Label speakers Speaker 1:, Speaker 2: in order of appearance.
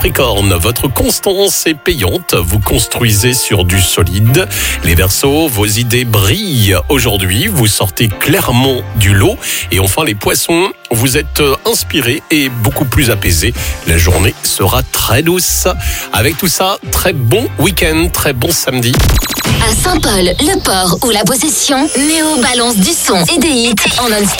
Speaker 1: Capricorne, votre constance est payante, vous construisez sur du solide. Les Verseaux, vos idées brillent aujourd'hui, vous sortez clairement du lot. Et enfin les Poissons, vous êtes inspirés et beaucoup plus apaisés. La journée sera très douce. Avec tout ça, très bon week-end, très bon samedi.
Speaker 2: À Saint-Paul, Le Port ou La Possession, Néo balance du son et des hits en non-stop.